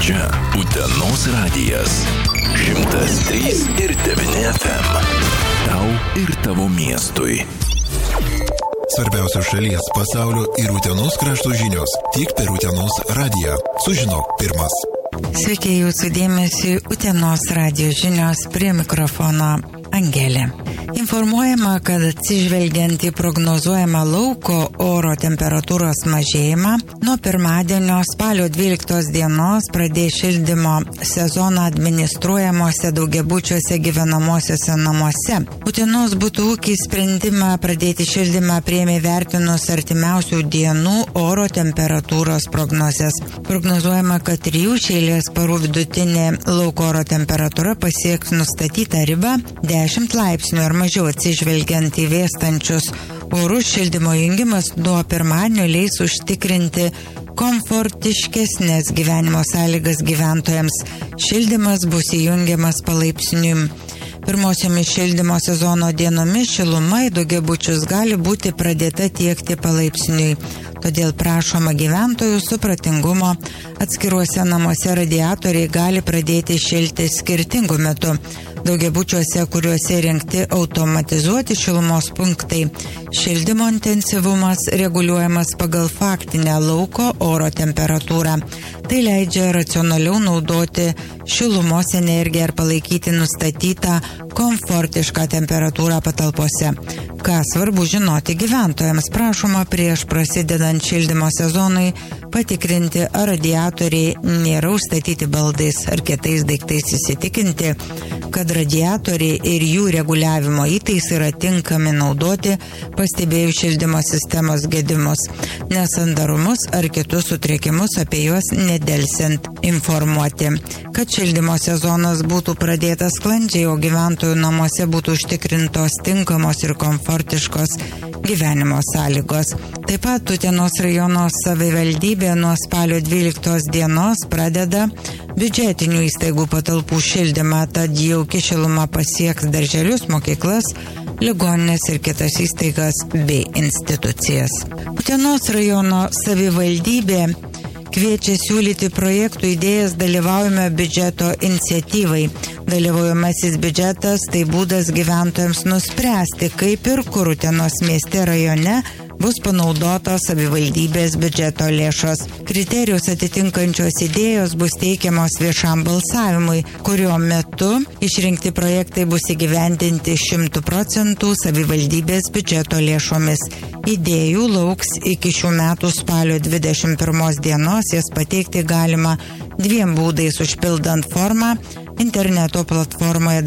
Čia Utenos radijas 103,9 FM. Tau ir tavo miestui. Svarbiausios šalies, pasaulio ir Utenos krašto žinios tik per Utenos radiją. Sužinok pirmas. Sveiki, jūsų dėmesį Utenos radijo žinios, prie mikrofono Angelė. Informuojama, kad atsižvelgiant į prognozuojamą lauko oro temperatūros mažėjimą, nuo pirmadienio spalio 12 dienos pradės šildymo sezoną administruojamuose daugiabučiuose gyvenamosiuose namuose. Utenos butų ūkiai sprendimą pradėti šildymą priėmė vertinus artimiausių dienų oro temperatūros prognozes. Prognozuojama, kad 3 eilės parų vidutinė lauko oro temperatūra pasieks nustatytą ribą 10 laipsnių ir mažiau atsižvelgiant į vėstančius orus. Šildymo jungimas nuo pirmadienio leis užtikrinti komfortiškesnės gyvenimo sąlygas gyventojams. Šildymas bus įjungiamas palaipsniui. Pirmosiomis šildymo sezono dienomis šiluma į daugiabučius gali būti pradėta tiekti palaipsniui. Todėl prašoma gyventojų supratingumo. Atskiruose namuose radiatoriai gali pradėti šilti skirtingų metų. Daugiabučiuose, kuriuose įrengti automatizuoti šilumos punktai, šildymo intensyvumas reguliuojamas pagal faktinę lauko oro temperatūrą. Tai leidžia racionaliau naudoti šilumos energiją ir palaikyti nustatytą komfortišką temperatūrą patalpose. Ką svarbu žinoti gyventojams, prašoma prieš prasidedant šildymo sezonui patikrinti, ar radiatoriai nėra užstatyti baldais ar kitais daiktais, įsitikinti, kad radiatoriai ir jų reguliavimo įtaisai yra tinkami naudoti, pastebėjus šildymo sistemos gedimus, nesandarumus ar kitus sutrikimus, apie juos nedelsiant informuoti. Kad šildymo sezonas būtų pradėtas sklandžiai, o gyventojų namuose būtų užtikrintos tinkamos ir komfortiškos gyvenimo sąlygos. Taip pat Utenos rajono savivaldybė nuo spalio 12 dienos pradeda biudžetinių įstaigų patalpų šildymą, tad jauki šiluma pasieks darželius, mokyklas, ligoninės ir kitas įstaigas bei institucijas. Utenos rajono savivaldybė kviečia siūlyti projektų idėjas dalyvaujame biudžeto iniciatyvai. Dalyvaujamasis biudžetas tai būdas gyventojams nuspręsti, kaip ir kur Utenos mieste rajone bus panaudotos savivaldybės biudžeto lėšos. Kriterijus atitinkančios idėjos bus teikiamos viešam balsavimui, kurio metu išrinkti projektai bus įgyvendinti 100% savivaldybės biudžeto lėšomis. Idėjų lauks iki šių metų spalio 21 dienos, jas pateikti galima 2 būdais: užpildant formą interneto platformoje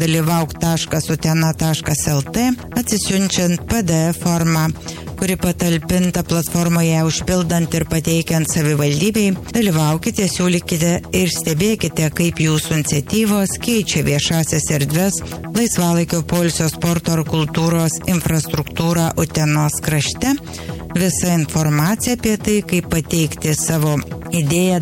dalyvauk.utena.lt, atsisiunčiant PDF formą, kuri patalpinta platformoje, užpildant ir pateikiant savivaldybei. Dalyvaukite, siūlykite ir stebėkite, kaip jūsų iniciatyvos keičia viešasias erdves, laisvalaikio poilsio, sporto ar kultūros infrastruktūrą Utenos krašte. Visa informacija apie tai, kaip pateikti savo idėją,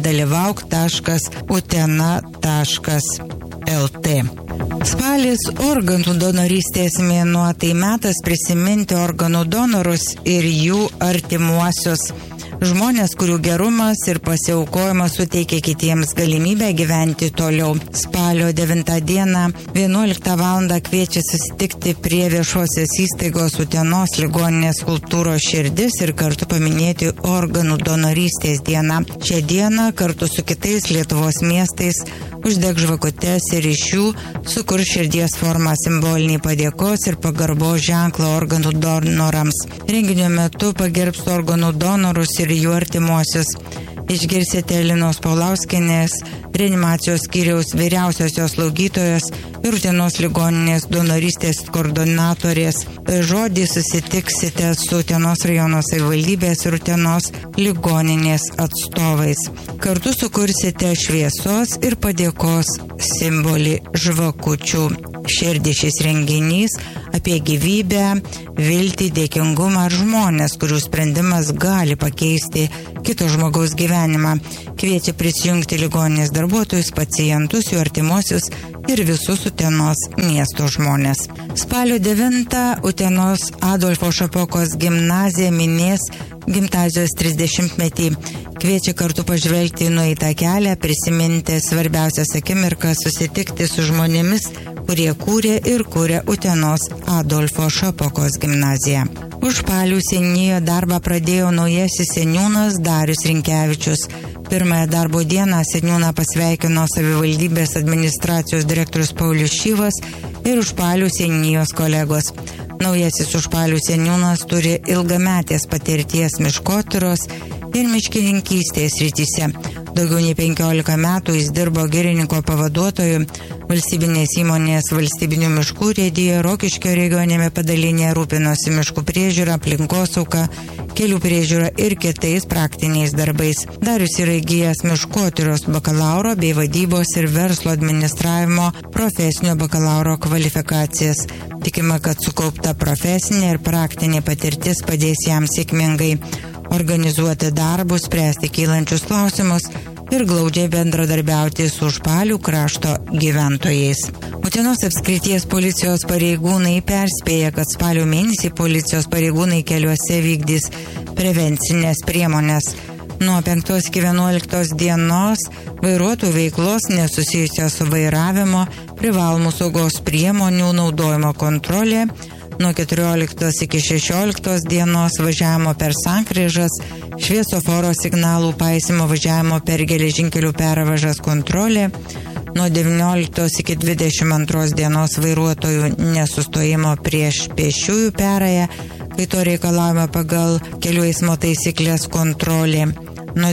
dalyvauk.utena.lt. Spalis organų donorystės mėnuo, tai metas prisiminti organų donorus ir jų artimuosius. Žmonės, kurių gerumas ir pasiaukojimas suteikia kitiems galimybę gyventi toliau. Spalio 9 dieną 11 val. Kviečia susitikti prie viešosios įstaigos Utenos ligoninės kultūros širdis ir kartu paminėti organų donorystės dieną. Šią dieną kartu su kitais Lietuvos miestais uždeg žvakutes ir iš jų sukur širdies formą, simbolinį padėkos ir pagarbos ženklą organų donorams. Renginio metu pagerbs organų donorus ir jų artimuosius. Išgirsite Linos Paulauskienės, reanimacijos skyriaus vyriausiosios slaugytojos ir Utenos ligoninės donorystės koordinatorės žodį. Susitiksite su Utenos rajono savivaldybės ir Utenos ligoninės atstovais. Kartu sukursite šviesos ir padėkos simbolį žvakučių širdį. Šis renginys apie gyvybę, viltį, dėkingumą ar žmonės, kurių sprendimas gali pakeisti kito žmogaus gyvenimą. Kviečia prisijungti ligoninės darbuotojus, pacientus, jų artimuosius ir visus Utenos miesto žmonės. Spalio 9 Utenos Adolfo Šapokos gimnazija minės gimnazijos 30-metį. Kviečia kartu pažvelgti į nueitą kelią, prisiminti svarbiausias akimirkas, susitikti su žmonėmis, kurie kūrė ir kūrė Utenos Adolfo Šapokos gimnaziją. Užpalių seniūnijoje darbą pradėjo naujasis seniūnas Darius Rinkevičius. Pirmąją darbo dieną seniūną pasveikino savivaldybės administracijos direktorius Paulius Šyvas ir Užpalių seniūnijos kolegos. Naujasis Užpalių seniūnas turi ilgametės patirties miškotyros ir miškininkystės srityse. Daugiau nei 15 metų jis dirbo girininko pavaduotoju valstybinės įmonės Valstybinių miškų urėdijoje Rokiškio regioninėme padalinėje, rūpinosi miškų priežiūra, aplinkosauga, kelių priežiūra ir kitais praktiniais darbais. Darius yra įgijęs miškotyros bakalauro bei vadybos ir verslo administravimo profesinio bakalauro kvalifikacijas. Tikima, kad sukaupta profesinė ir praktinė patirtis padės jam sėkmingai organizuoti darbus, spręsti kylančius klausimus ir glaudžiai bendradarbiauti su Užpalių krašto gyventojais. Utenos apskrities policijos pareigūnai perspėja, kad spalio mėnesį policijos pareigūnai keliuose vykdys prevencinės priemonės. Nuo 5 iki 11 dienos vairuotojų veiklos nesusijusios su vairavimo, privalomų saugos priemonių naudojimo kontrolė, nuo 14 iki 16 dienos važiavimo per sankryžas, šviesoforo signalų paisymo važiavimo per geležinkelių pervažas kontrolė, nuo 19 iki 22 dienos vairuotojų nesustojimo prieš pėsčiųjų perėją, kai to reikalavimo pagal kelių eismo taisyklės kontrolė, nuo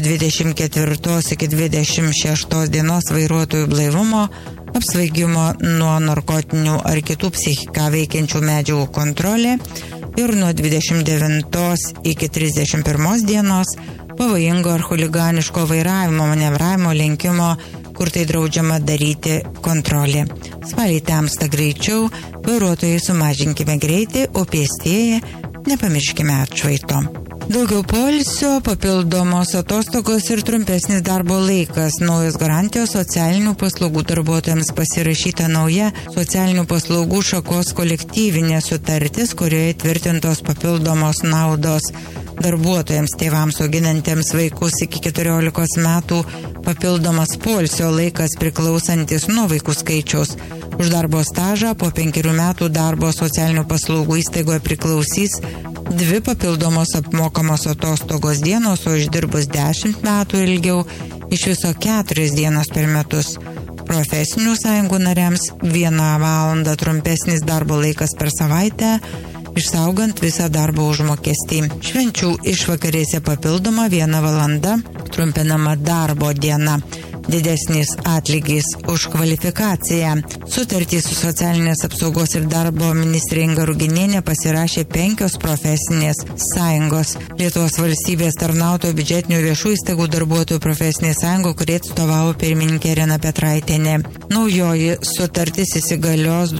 24 iki 26 dienos vairuotojų blaivumo, apsvaigimo nuo narkotinių ar kitų psichiką veikiančių medžiagų kontrolė ir nuo 29 iki 31 dienos pavojingo ar chuliganiško vairavimo, manevravimo, lenkimo, kur tai draudžiama daryti kontrolė. Spalį temsta greičiau, vairuotojai sumažinkime greitį, o pėstieji nepamirškime atšvaito. Daugiau poilsio, papildomos atostogos ir trumpesnis darbo laikas. Naujos garantijos socialinių paslaugų darbuotojams pasirašyta nauja socialinių paslaugų šakos kolektyvinė sutartis, kurioje tvirtintos papildomos naudos darbuotojams, tėvams auginantiems vaikus iki 14 metų, papildomas poilsio laikas priklausantis nuo vaikų skaičiaus. Už darbo stažą po 5 metų darbo socialinių paslaugų įstaigoje priklausys 2 papildomos apmokamos atostogos dienos, o išdirbus 10 metų ilgiau iš viso 4 dienos per metus. Profesinių sąjungų nariams 1 valandą trumpesnis darbo laikas per savaitę, išsaugant visą darbo užmokestį. Švenčių išvakarėse papildoma 1 valanda trumpinama darbo diena. Didesnis atlygis už kvalifikaciją. Sutartį su socialinės apsaugos ir darbo ministrė Inga Ruginienė pasirašė 5 profesinės sąjungos. Lietuvos valstybės tarnautojų biudžetinių viešų įstaigų darbuotojų profesinė sąjunga, kurie atstovavo pirmininkė Irena Petraitienė. Naujoji sutartis įsigalios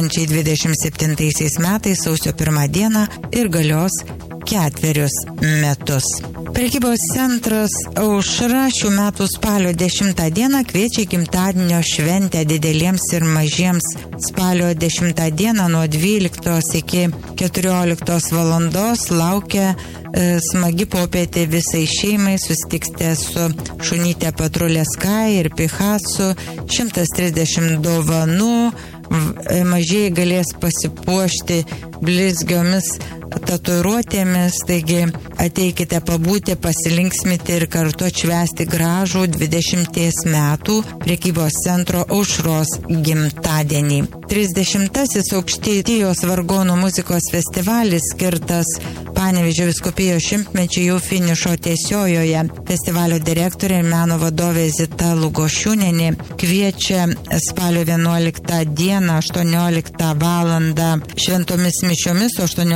2027 metais sausio 1 dieną ir galios 4 metus. Prekybos centras Aušra šių metų spalio 10 dieną kviečia gimtadienio šventę dideliems ir mažiems. Spalio 10 dieną nuo 12 iki 14 valandos laukia smagi popietė visai šeimai. Susitiksite su šunytė Patrulė Sky ir Picasso, 130 dovanų. Mažieji galės pasipuošti blizgiomis tatuiruotėmis, taigi ateikite pabūti, pasilinksmyti ir kartu atšvęsti gražų 20 metų prekybos centro Aušros gimtadienį. 30-asis Aukštaitijos vargonų muzikos festivalis skirtas Panevėžio vyskupijos 100-mečiui jau finišo tiesiojoje. Festivalio direktorė ir meno vadovė Zita Lugošiūnienė kviečia spalio 11 dieną 18 valandą šventomis mišiomis, 18 valandą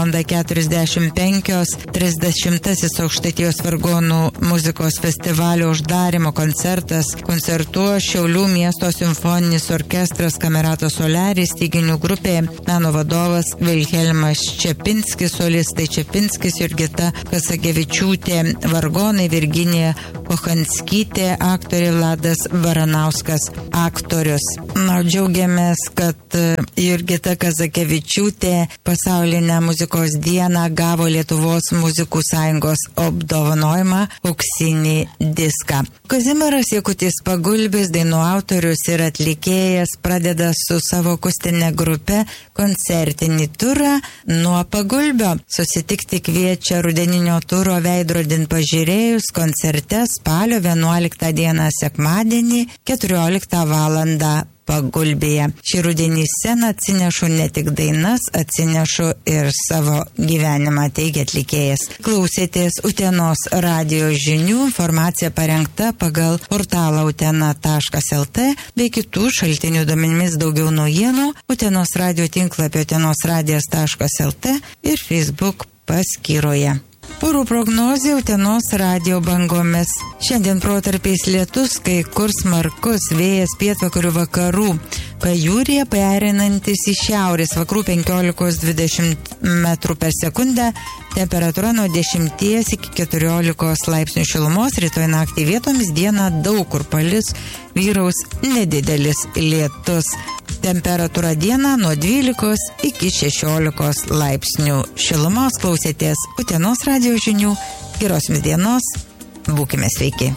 20:45 30-asis Aukštaitijos vargonų muzikos festivalio uždarymo koncertas. Koncertuos Šiaulių miesto simfoninis orkestras Kamerato Solaris, styginių grupė, meno vadovas Vilhelmas Čepinskis, solistai Čepinskis, Jurgita Kazakevičiūtė, vargonai Virginija Kochanskytė, aktorė Vladas Baranauskas, aktorius. Džiaugiamės, kad Jurgita Kazakevičiūtė pasaulinę muzikos dieną gavo Lietuvos muzikų sąjungos apdovanojimą auksinį diską. Kazimieras Jakutis Pagulbis, dainų autorius ir atlikėjas, pradeda su savo akustinė grupe koncertinį turą nuo Pagulbio. Susitikti kviečia rudeninio turo Veidrodin pažiūrėjus koncerte spalio 11 dieną sekmadienį 14 valandą Pagulbėje. Šį rudenį sceną atsinešu ne tik dainas, atsinešu ir savo gyvenimą, teigia atlikėjas. Klausėtės Utenos radijo žinių, informacija parengta pagal portalą utena.lt bei kitų šaltinių duomenimis. Daugiau naujienų Utenos radijo tinklapio utenosradijas.lt ir Facebook paskyroje. Orų prognozė Utenos radijo bangomis. Šiandien protarpiais lietus, kai kur smarkus vėjas pietvakarių vakarų. Pajūryje pereinantis į šiaurės vakarų 15-20 metrų per sekundę. Temperatūra nuo 10 iki 14 laipsnių šilumos. Rytoj naktį vietomis dieną daug kur palis, vyraus nedidelis lietus. Temperatūra dieną nuo 12 iki 16 laipsnių šilumos. Klausėtės Utenos radijo žinių. Geros jums dienos. Būkime sveiki.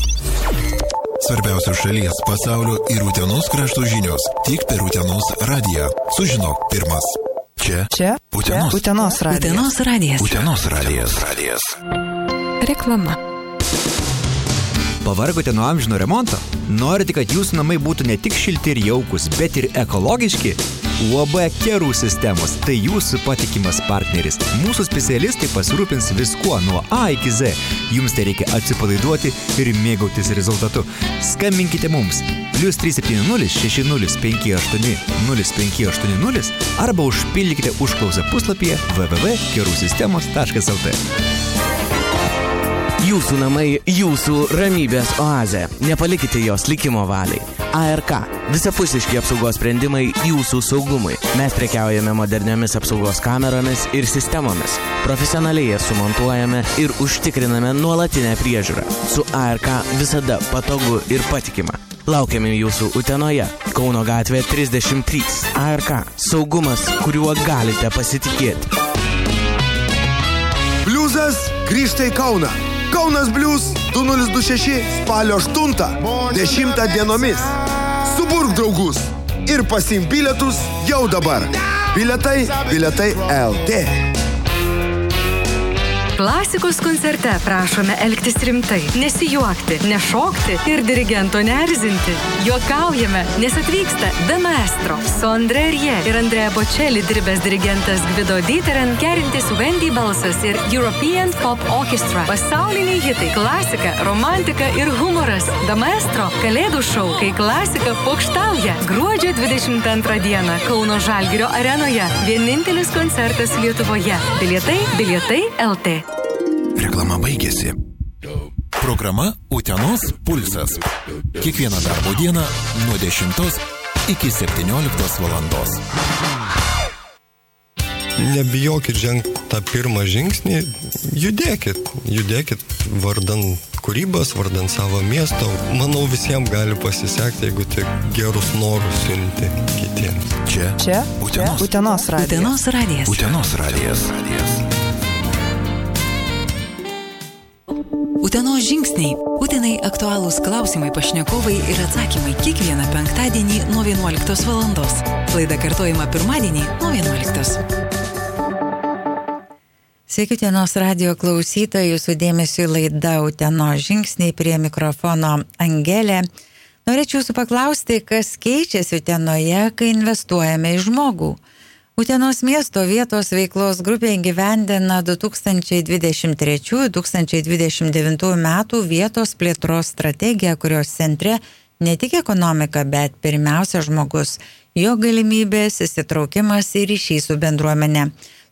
Svarbiausios šalies, pasaulio ir Utenos krašto žinios tik per Utenos radiją. Sužinok pirmas. Čia Utenos radijas. Utenos radijas. Reklama. Pavargote nuo amžino remonto? Norite, kad jūsų namai būtų ne tik šilti ir jaukus, bet ir ekologiški? UAB Kerų sistemos – tai jūsų patikimas partneris. Mūsų specialistai pasirūpins viskuo nuo A iki Z. Jums tai reikia atsipalaiduoti ir mėgautis rezultatu. Skambinkite mums +370 6058 0580 arba užpildykite užklausą puslapyje www.kerusistemos.lt. Jūsų namai, jūsų ramybės oazė. Nepalikite jos likimo valiai. ARK. Visapusiški apsaugos sprendimai jūsų saugumui. Mes prekiaujame moderniomis apsaugos kameromis ir sistemomis. Profesionaliai jas sumontuojame ir užtikriname nuolatinę priežiūrą. Su ARK visada patogu ir patikima. Laukiame jūsų Utenoje, Kauno gatvė 33. ARK. Saugumas, kuriuo galite pasitikėti. Bliuzas grįžta į Kauną. Kaunas Bliuz 2026 spalio 8, 10 dienomis. Suburk draugus ir pasiimk bilietus jau dabar. Bilietai LT. Klasikos koncerte prašome elgtis rimtai, nesijuokti, nešokti ir dirigento neerzinti. Juokaujame, nes atvyksta The Maestro, su André Rieu ir Andrea Bocelli dirbęs dirigentas Gvido Diteren, kerintis Wendy balsas ir European Pop Orchestra. Pasauliniai hitai, klasika, romantika ir humoras. The Maestro – kalėdų šou, kai klasika pokštauja. Gruodžio 22 dieną Kauno Žalgirio arenoje. Vienintelis koncertas Lietuvoje. Bilietai LT. Reklama baigėsi. Programa Utenos pulsas. Kiekvieną darbo dieną nuo 10 iki 17 valandos. Nebijokit žengti tą pirmą žingsnį, judėkit vardan kūrybos, vardan savo miesto. Manau, visiems gali pasisekti, jeigu tik gerus norus siunti kitiems. Čia Utenos radijas. Utenos radijas. Utenos žingsniai. Utenai aktualūs klausimai, pašnekovai ir atsakymai kiekvieną penktadienį nuo 11 valandos. Laida kartojama pirmadienį nuo 11. Sveiki, Utenos radijo klausytojai, jūsų dėmesiui laida Utenos žingsniai, prie mikrofono Angelė. Norėčiau jūsų paklausti, kas keičiasi Utenoje, kai investuojame į žmogų. Utenos miesto vietos veiklos grupė įgyvendina 2023-2029 metų vietos plėtros strategiją, kurios centre ne tik ekonomika, bet pirmiausia žmogus, jo galimybės, įsitraukimas ir ryšys su bendruomenė.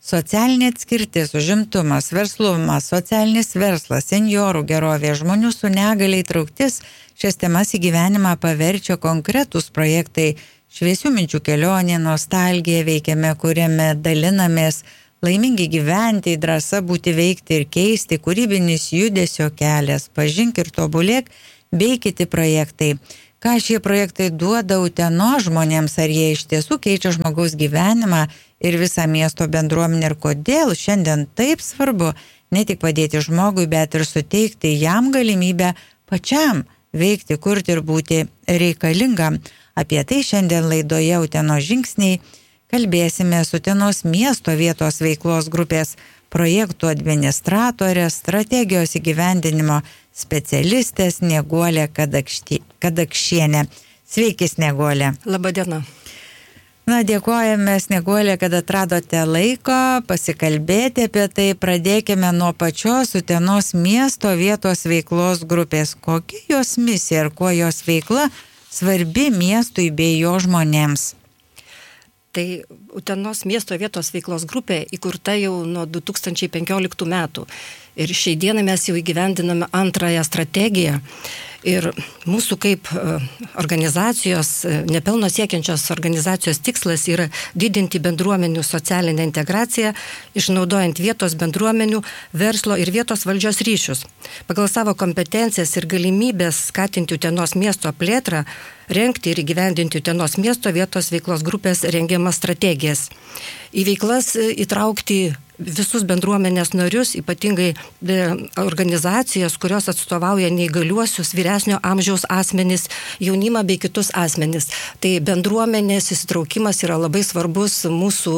Socialinė atskirtis, užimtumas, verslumas, socialinis verslas, senjorų gerovė, žmonių su negalia įtrauktis šias temas į gyvenimą paverčia konkretūs projektai. Šviesių minčių kelionė, nostalgija, veikiame, kuriame, dalinamės, laimingi gyventi, drąsa būti, veikti ir keisti, kūrybinis judesio kelias, pažink ir tobulėk, bei kiti projektai. Ką šie projektai duoda Utenos žmonėms, ar jie iš tiesų keičia žmogaus gyvenimą ir visą miesto bendruomenę, ir kodėl šiandien taip svarbu ne tik padėti žmogui, bet ir suteikti jam galimybę pačiam veikti, kurti ir būti reikalingam. Apie tai šiandien laidoje Utenos žingsniai kalbėsime su Utenos miesto vietos veiklos grupės projektų administratorė, strategijos įgyvendinimo specialistė Snieguolė Kadakšienė. Sveiki, Snieguolė. Labadiena. Dėkojame, Snieguolė, kad atradote laiko pasikalbėti apie tai. Pradėkime nuo pačios Utenos miesto vietos veiklos grupės. Kokia jos misija ir kuo jos veikla svarbi miestui bei jo žmonėms? Tai Utenos miesto vietos veiklos grupė įkurta jau nuo 2015 metų. Ir šiai dienai mes jau įgyvendiname antrąją strategiją. Ir mūsų kaip organizacijos, nepelno siekiančios organizacijos tikslas yra didinti bendruomenių socialinę integraciją, išnaudojant vietos bendruomenių, verslo ir vietos valdžios ryšius. Pagal savo kompetencijas ir galimybės skatinti Utenos miesto plėtrą, rengti ir įgyvendinti Utenos miesto vietos veiklos grupės rengiamas strategijas. Į veiklas įtraukti visus bendruomenės narius, ypatingai organizacijas, kurios atstovauja neįgaliuosius, vyresnio amžiaus asmenis, jaunimą bei kitus asmenis. Tai bendruomenės įsitraukimas yra labai svarbus mūsų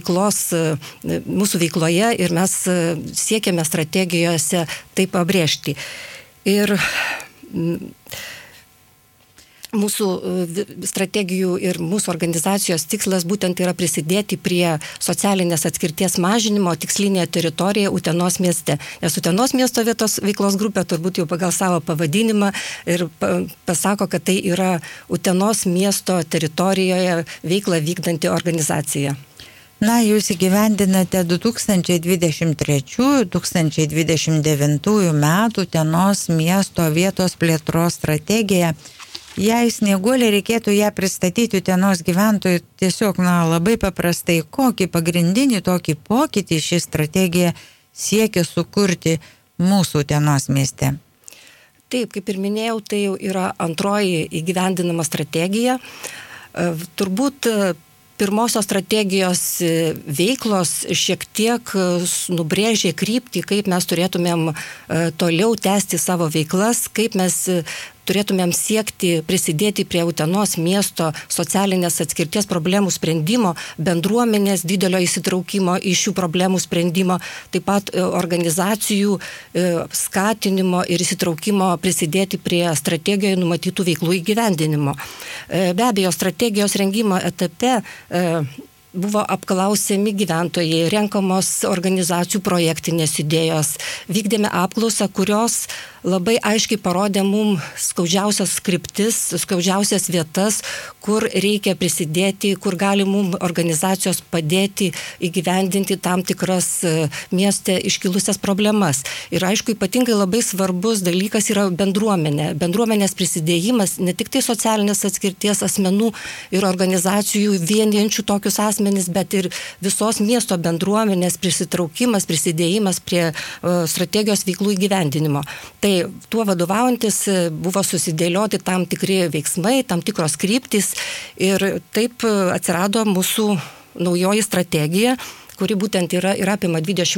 veikloje ir mes siekiame strategijose tai pabrėžti. Ir mūsų strategijų ir mūsų organizacijos tikslas būtent yra prisidėti prie socialinės atskirties mažinimo tikslinėje teritorijoje Utenos mieste. Nes Utenos miesto vietos veiklos grupė turbūt jau pagal savo pavadinimą ir pasako, kad tai yra Utenos miesto teritorijoje veiklą vykdanti organizacija. Jūs įgyvendinate 2023-2029 metų Utenos miesto vietos plėtros strategiją. Jei, Snieguolė, reikėtų ją pristatyti Utenos gyventojų tiesiog labai paprastai, kokį pagrindinį tokį pokytį ši strategija siekia sukurti mūsų Utenos mieste? Taip, kaip ir minėjau, tai jau yra antroji įgyvendinama strategija. Turbūt pirmosios strategijos veiklos šiek tiek nubrėžė kryptį, kaip mes turėtumėm toliau tęsti savo veiklas, kaip mes turėtumėm siekti prisidėti prie Utenos miesto socialinės atskirties problemų sprendimo, bendruomenės didelio įsitraukimo į šių problemų sprendimo, taip pat organizacijų skatinimo ir įsitraukimo prisidėti prie strategijoje numatytų veiklų įgyvendinimo. Be abejo, strategijos rengimo etape buvo apklausiami gyventojai, renkamos organizacijų projektinės idėjos, vykdėme apklausą, kurios labai aiškiai parodė mums skaudžiausias kryptis, skaudžiausias vietas, kur reikia prisidėti, kur gali mums organizacijos padėti įgyvendinti tam tikras mieste iškilusias problemas. Ir aišku, ypatingai labai svarbus dalykas yra bendruomenė. Bendruomenės prisidėjimas, ne tik tai socialinės atskirties asmenų ir organizacijų vienijančių tokius asmenis, bet ir visos miesto bendruomenės prisitraukimas, prisidėjimas prie strategijos veiklų įgyvendinimo. Tai tuo vadovaujantis buvo susidėlioti tam tikri veiksmai, tam tikros kryptys ir taip atsirado mūsų naujoji strategija, kuri būtent yra ir apima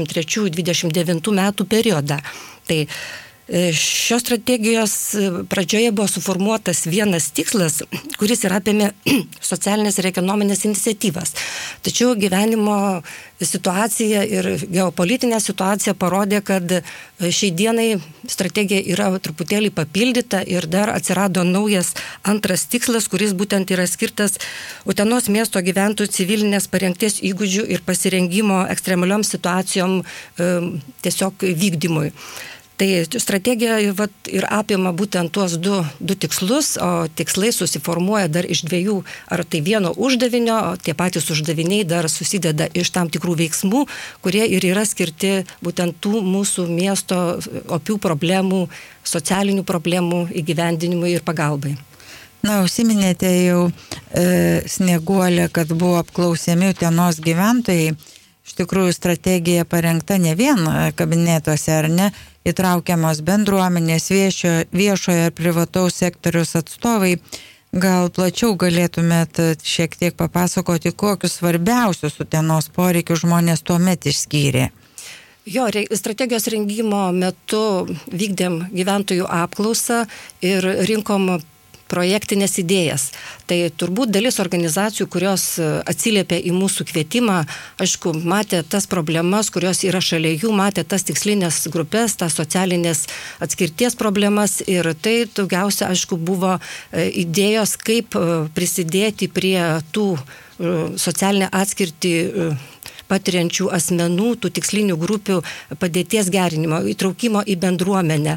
23-29 metų periodą. Tai šios strategijos pradžioje buvo suformuotas vienas tikslas, kuris ir apėmė socialinės ir ekonominės iniciatyvas. Tačiau gyvenimo situacija ir geopolitinė situacija parodė, kad šiai dienai strategija yra truputėlį papildyta ir dar atsirado naujas antras tikslas, kuris būtent yra skirtas Utenos miesto gyventojų civilinės parengties įgūdžių ir pasirengimo ekstremaliom situacijom tiesiog vykdymui. Tai strategija ir apima būtent tuos du tikslus, o tikslai susiformuoja dar iš dviejų ar tai vieno uždavinio, o tie patys uždaviniai dar susideda iš tam tikrų veiksmų, kurie ir yra skirti būtent tų mūsų miesto opių problemų, socialinių problemų įgyvendinimui ir pagalbai. Na, užsiminėte jau Snieguolė, kad buvo apklausiami Utenos gyventojai. Iš tikrųjų, strategija parengta ne vien kabinetuose, ar ne, įtraukiamos bendruomenės, viešojo ir privataus sektoriaus atstovai. Gal plačiau galėtumėt šiek tiek papasakoti, kokius svarbiausius Utenos poreikius žmonės tuomet išskyrė? Jo, strategijos rengimo metu vykdėm gyventojų apklausą ir rinkom projektinės idėjas. Tai turbūt dalis organizacijų, kurios atsiliepia į mūsų kvietimą, aišku, matė tas problemas, kurios yra šalia jų, matė tas tikslinės grupės, tas socialinės atskirties problemas ir tai daugiausia, aišku, buvo idėjos, kaip prisidėti prie tų socialinę atskirtį patiriančių asmenų, tų tikslinių grupių padėties gerinimo, įtraukimo į bendruomenę,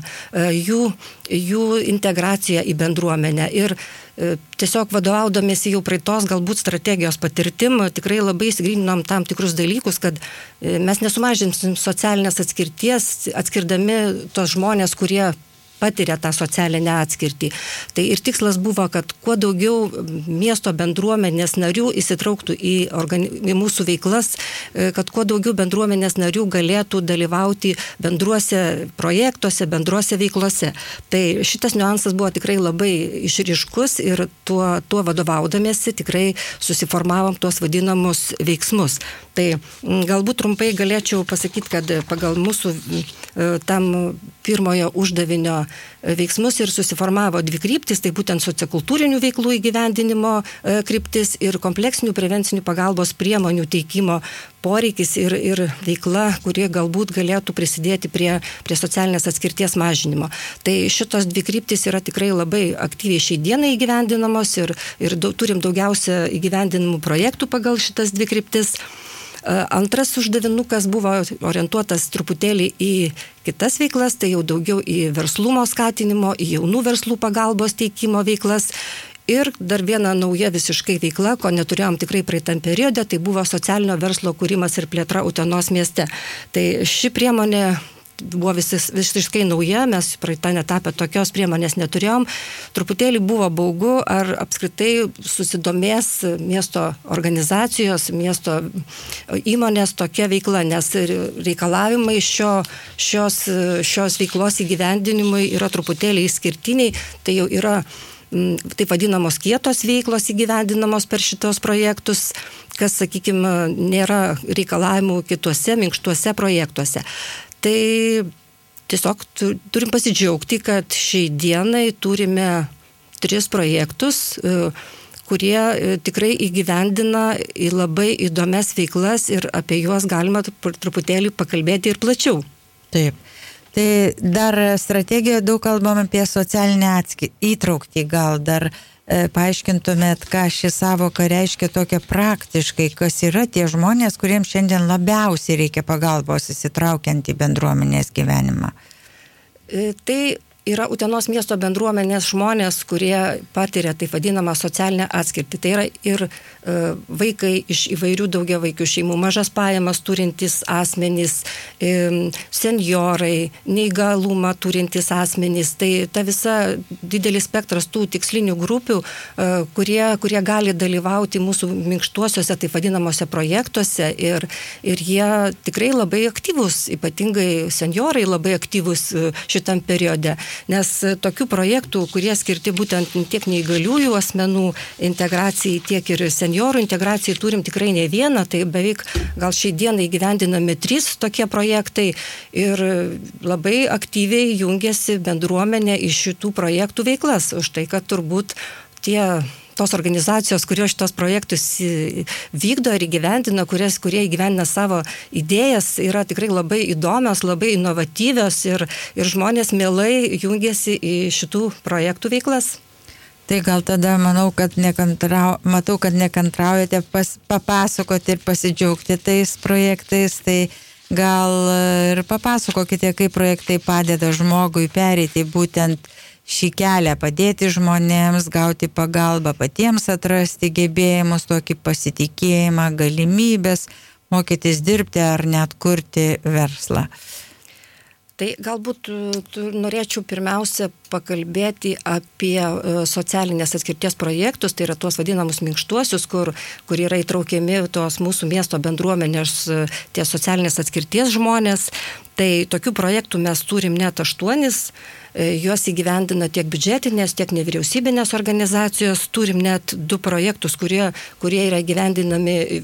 jų integraciją į bendruomenę. Ir tiesiog vadovaudomėsi jau praeitos galbūt strategijos patirtim, tikrai labai įsigryninom tam tikrus dalykus, kad mes nesumažinsim socialinės atskirties, atskirdami tos žmonės, kurie patiria tą socialinę atskirtį. Tai ir tikslas buvo, kad kuo daugiau miesto bendruomenės narių įsitrauktų į mūsų veiklas, kad kuo daugiau bendruomenės narių galėtų dalyvauti bendruose projektuose, bendruose veiklose. Tai šitas niuansas buvo tikrai labai išryškus ir tuo vadovaudamėsi tikrai susiformavom tuos vadinamus veiksmus. Tai galbūt trumpai galėčiau pasakyti, kad pagal mūsų tam pirmojo uždavinio veiksmus ir susiformavo dvi kryptis, tai būtent sociokultūrinių veiklų įgyvendinimo kryptis ir kompleksinių prevencinių pagalbos priemonių teikimo poreikis ir veikla, kurie galbūt galėtų prisidėti prie socialinės atskirties mažinimo. Tai šitos dvi kryptis yra tikrai labai aktyviai šiai dienai įgyvendinamos ir turim daugiausia įgyvendinamų projektų pagal šitas dvi kryptis. Antras uždavinukas buvo orientuotas truputėlį į kitas veiklas, tai jau daugiau į verslumo skatinimo, į jaunų verslų pagalbos teikimo veiklas. Ir dar viena nauja visiškai veikla, ko neturėjom tikrai praeitam periode, tai buvo socialinio verslo kūrimas ir plėtra Utenos mieste. Tai ši priemonė buvo visiškai nauja, mes praeitą etapę tokios priemonės neturėjom. Truputėlį buvo baugu, ar apskritai susidomės miesto organizacijos, miesto įmonės tokia veikla, nes reikalavimai šios veiklos įgyvendinimui yra truputėlį išskirtiniai, tai jau yra taip vadinamos kietos veiklos įgyvendinamos per šitos projektus, kas, sakykime, nėra reikalavimų kituose minkštuose projektuose. Tai tiesiog turim pasidžiaugti, kad šiai dienai turime 3 projektus, kurie tikrai įgyvendina į labai įdomias veiklas ir apie juos galima truputėlį pakalbėti ir plačiau. Taip. Tai dar strategijoje daug kalbam apie socialinę įtraukti, gal dar paaiškintumėt, ką ši savoka reiškia tokia praktiškai, kas yra tie žmonės, kuriems šiandien labiausiai reikia pagalbos įsitraukiant į bendruomenės gyvenimą? Tai yra Utenos miesto bendruomenės žmonės, kurie patiria taip vadinamą socialinę atskirtį. Tai yra ir vaikai iš įvairių daugiavaikių šeimų, mažas pajamas turintys asmenys, senjorai, neįgalumą turintys asmenys. Tai ta visa didelis spektras tų tikslinių grupių, kurie gali dalyvauti mūsų minkštuosiuose taip vadinamuose projektuose ir jie tikrai labai aktyvus, ypatingai senjorai labai aktyvus šitam periode. Nes tokių projektų, kurie skirti būtent tiek neįgaliųjų asmenų integracijai, tiek ir seniorų integracijai turim tikrai ne vieną, tai beveik gal šiai dienai įgyvendinami 3 tokie projektai ir labai aktyviai jungiasi bendruomenė iš šitų projektų veiklas, už tai, kad turbūt tos organizacijos, kurios šitos projektus vykdo ir įgyvendina, kurie įgyvendina savo idėjas, yra tikrai labai įdomios, labai inovatyvios ir žmonės mielai jungiasi į šitų projektų veiklas. Tai gal tada matau, kad nekantraujate papasakoti ir pasidžiaugti tais projektais, tai Gal ir papasakokite, kaip projektai padeda žmogui pereiti būtent šį kelią, padėti žmonėms, gauti pagalbą, patiems atrasti gebėjimus, tokį pasitikėjimą, galimybės, mokytis dirbti ar net kurti verslą. Tai galbūt norėčiau pirmiausia pakalbėti apie socialinės atskirties projektus, tai yra tuos vadinamus minkštuosius, kur yra įtraukiami tos mūsų miesto bendruomenės, tie socialinės atskirties žmonės. Tai tokių projektų mes turim net 8, juos įgyvendina tiek biudžetinės, tiek nevyriausybinės organizacijos, turim net 2 projektus, kurie yra įgyvendinami